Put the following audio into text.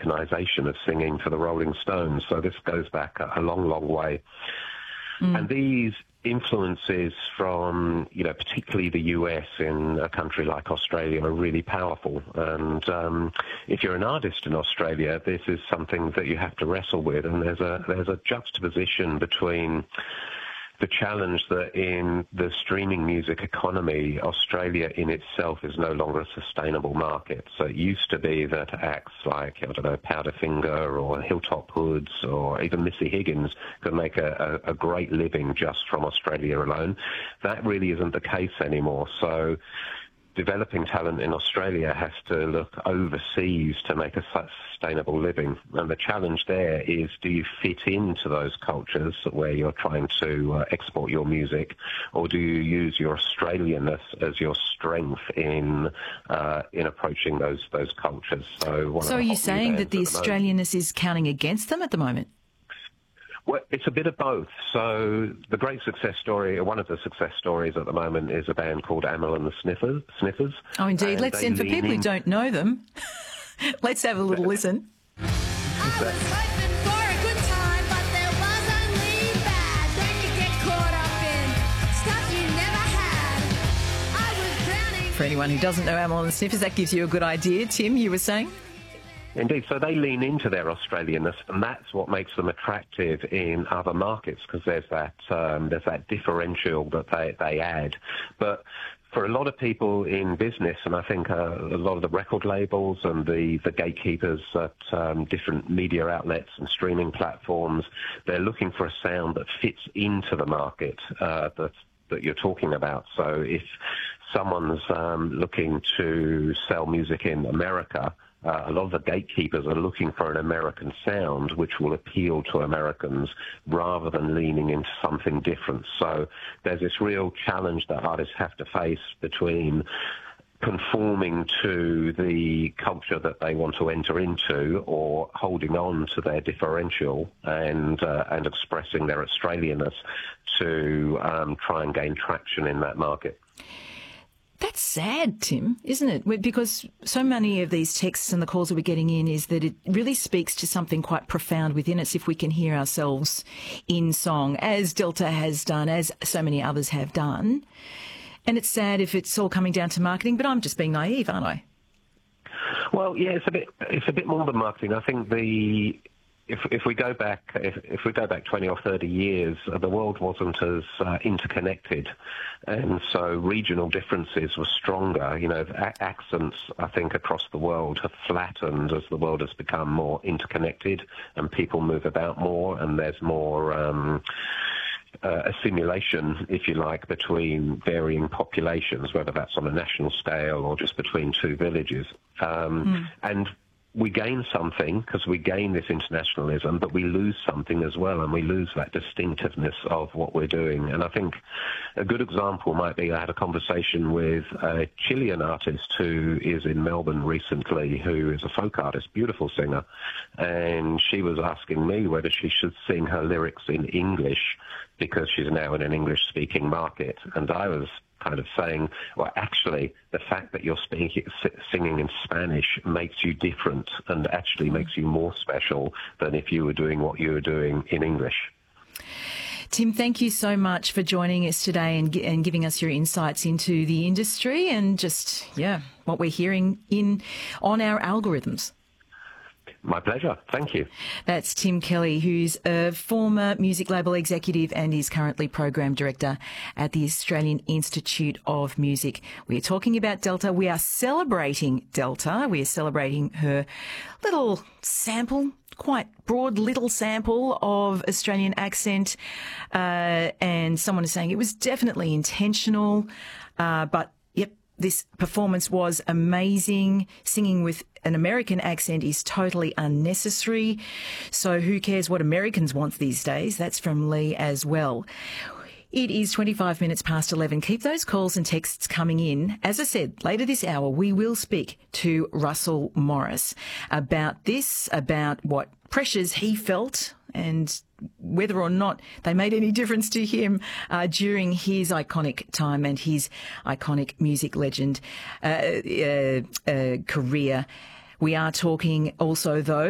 Americanization of singing for the Rolling Stones. So this goes back a long, long way. And these influences from, particularly the US in a country like Australia are really powerful. And if you're an artist in Australia, this is something that you have to wrestle with. And there's a juxtaposition between the challenge that in the streaming music economy, Australia in itself is no longer a sustainable market. So it used to be that acts like, Powderfinger or Hilltop Hoods or even Missy Higgins could make a great living just from Australia alone. That really isn't the case anymore. So developing talent in Australia has to look overseas to make a sustainable living. And the challenge there is, do you fit into those cultures where you're trying to export your music, or do you use your Australianness as your strength in approaching those cultures? So are you saying that the Australianness is counting against them at the moment? Well, it's a bit of both. So the great success story, one of the success stories at the moment, is a band called Amyl and the Sniffers. Oh, indeed. And for people who don't know them, let's have a little listen. I was hoping for a good time, but there was only bad. When you get caught up in stuff you never had. I was drowning. For anyone who doesn't know Amyl and the Sniffers, that gives you a good idea. Tim, you were saying? Indeed. So they lean into their Australianness, and that's what makes them attractive in other markets, because there's that differential that they add. But for a lot of people in business, and I think a lot of the record labels and the gatekeepers at different media outlets and streaming platforms, they're looking for a sound that fits into the market that you're talking about. So if someone's looking to sell music in America, a lot of the gatekeepers are looking for an American sound which will appeal to Americans rather than leaning into something different. So there's this real challenge that artists have to face between conforming to the culture that they want to enter into, or holding on to their differential and expressing their Australianness to try and gain traction in that market. That's sad, Tim, isn't it? Because so many of these texts and the calls that we're getting in is that it really speaks to something quite profound within us if we can hear ourselves in song, as Delta has done, as so many others have done. And it's sad if it's all coming down to marketing, but I'm just being naive, aren't I? Well, yeah, it's a bit more than marketing. I think if we go back 20 or 30 years, the world wasn't as interconnected, and so regional differences were stronger. Accents, I think, across the world have flattened as the world has become more interconnected and people move about more, and there's more assimilation, if you like, between varying populations, whether that's on a national scale or just between two villages. And we gain something because we gain this internationalism, but we lose something as well, and we lose that distinctiveness of what we're doing. And I think a good example might be, I had a conversation with a Chilean artist who is in Melbourne recently, who is a folk artist, beautiful singer, and she was asking me whether she should sing her lyrics in English because she's now in an English-speaking market. And I was kind of saying, well, actually, the fact that you're singing in Spanish makes you different and actually makes you more special than if you were doing what you were doing in English. Tim, thank you so much for joining us today and giving us your insights into the industry and just, what we're hearing on our algorithms. My pleasure. Thank you. That's Tim Kelly, who's a former music label executive and is currently Program Director at the Australian Institute of Music. We are talking about Delta. We are celebrating Delta. We are celebrating her little sample, quite broad little sample of Australian accent. And someone is saying it was definitely intentional, but this performance was amazing. Singing with an American accent is totally unnecessary. So who cares what Americans want these days? That's from Lee as well. It is 25 minutes past 11. Keep those calls and texts coming in. As I said, later this hour, we will speak to Russell Morris about this, about what pressures he felt and whether or not they made any difference to him during his iconic time and his iconic music legend career. We are talking also, though,